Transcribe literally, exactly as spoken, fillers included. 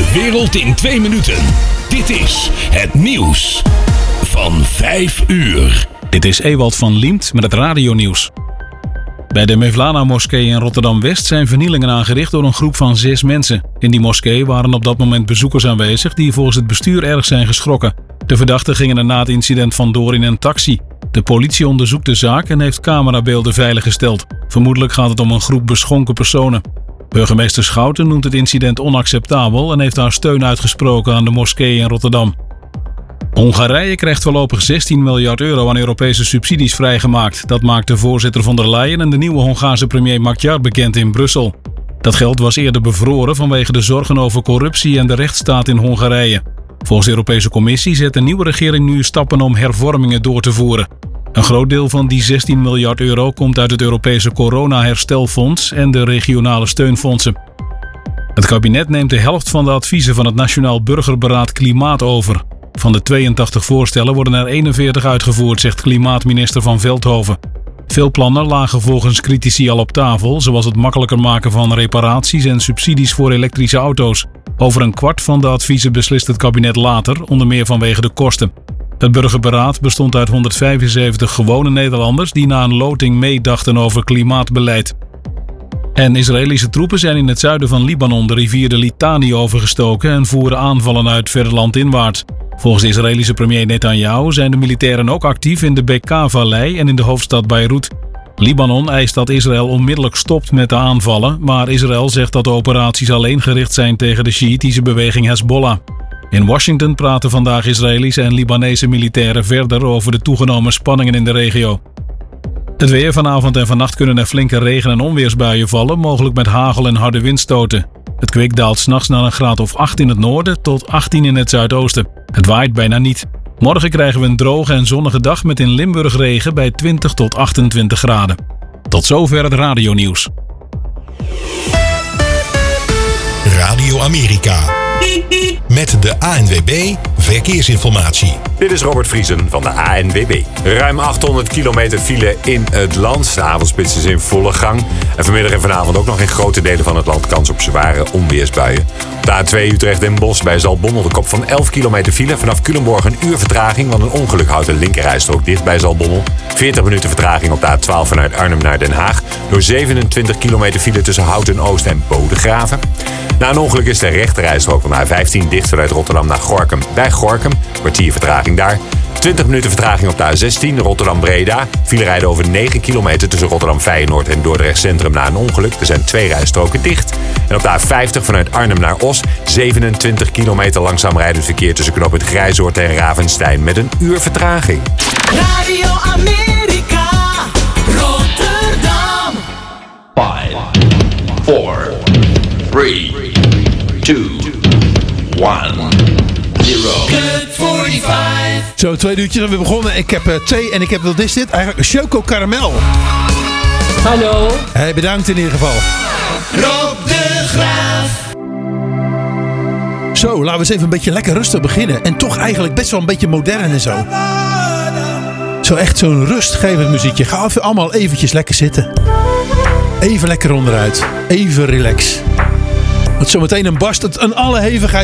De wereld in twee minuten. Dit is het nieuws van vijf uur. Dit is Ewald van Liemt met het radionieuws. Bij de Mevlana-moskee in Rotterdam-West zijn vernielingen aangericht door een groep van zes mensen. In die moskee waren op dat moment bezoekers aanwezig die volgens het bestuur erg zijn geschrokken. De verdachten gingen er na het incident vandoor in een taxi. De politie onderzoekt de zaak en heeft camerabeelden veiliggesteld. Vermoedelijk gaat het om een groep beschonken personen. Burgemeester Schouten noemt het incident onacceptabel en heeft haar steun uitgesproken aan de moskee in Rotterdam. Hongarije krijgt voorlopig zestien miljard euro aan Europese subsidies vrijgemaakt. Dat maakte voorzitter von der Leyen en de nieuwe Hongaarse premier Magyar bekend in Brussel. Dat geld was eerder bevroren vanwege de zorgen over corruptie en de rechtsstaat in Hongarije. Volgens de Europese Commissie zet de nieuwe regering nu stappen om hervormingen door te voeren. Een groot deel van die zestien miljard euro komt uit het Europese corona-herstelfonds en de regionale steunfondsen. Het kabinet neemt de helft van de adviezen van het Nationaal Burgerberaad Klimaat over. Van de tweeëntachtig voorstellen worden er eenenveertig uitgevoerd, zegt klimaatminister Van Veldhoven. Veel plannen lagen volgens critici al op tafel, zoals het makkelijker maken van reparaties en subsidies voor elektrische auto's. Over een kwart van de adviezen beslist het kabinet later, onder meer vanwege de kosten. Het burgerberaad bestond uit honderdvijfenzeventig gewone Nederlanders die na een loting meedachten over klimaatbeleid. En Israëlische troepen zijn in het zuiden van Libanon de rivier de Litani overgestoken en voeren aanvallen uit verder landinwaarts. Volgens de Israëlische premier Netanyahu zijn de militairen ook actief in de Bekaa-vallei en in de hoofdstad Beirut. Libanon eist dat Israël onmiddellijk stopt met de aanvallen, maar Israël zegt dat de operaties alleen gericht zijn tegen de Sjiïtische beweging Hezbollah. In Washington praten vandaag Israëlische en Libanese militairen verder over de toegenomen spanningen in de regio. Het weer: vanavond en vannacht kunnen er flinke regen- en onweersbuien vallen, mogelijk met hagel en harde windstoten. Het kwik daalt 's nachts naar een graad of acht in het noorden tot achttien in het zuidoosten. Het waait bijna niet. Morgen krijgen we een droge en zonnige dag met in Limburg regen bij twintig tot achtentwintig graden. Tot zover het radionieuws. Radio Amerika. Met de A N W B Verkeersinformatie. Dit is Robert Vriesen van de A N W B. Ruim achthonderd kilometer file in het land. De avondspits is in volle gang. En vanmiddag en vanavond ook nog in grote delen van het land kans op zware onweersbuien. Op de A twee Utrecht-Den Bosch bij Zaltbommel de kop van elf kilometer file. Vanaf Culemborg een uur vertraging, want een ongeluk houdt de linkerrijstrook dicht bij Zaltbommel. veertig minuten vertraging op de A twaalf vanuit Arnhem naar Den Haag. Door zevenentwintig kilometer file tussen Houten-Oost en Bodegraven. Na een ongeluk is de rechterrijstrook van de A vijftien dicht vanuit Rotterdam naar Gorinchem bij Gorinchem. Kwartier vertraging daar. twintig minuten vertraging op de A zestien Rotterdam-Breda. File rijden over negen kilometer tussen Rotterdam-Feyenoord en Dordrecht Centrum na een ongeluk. Er zijn twee rijstroken dicht. En op de A vijftig vanuit Arnhem naar Os. zevenentwintig kilometer langzaam rijdend verkeer tussen knooppunt Grijzoord en Ravenstein met een uur vertraging. Radio Amerika, Rotterdam. Five, four, three, two, one, zero. Good forty-five. Zo, twee uurtjes zijn we begonnen. Ik heb uh, thee en ik heb, wat is dit? Eigenlijk een choco caramel. Hallo. Hey, bedankt in ieder geval. Rob de Graaf. Zo, laten we eens even een beetje lekker rustig beginnen. En toch eigenlijk best wel een beetje modern en zo. Zo echt zo'n rustgevend muziekje. Ga even allemaal eventjes lekker zitten. Even lekker onderuit. Even relax. Want zometeen een barst het aan alle hevigheid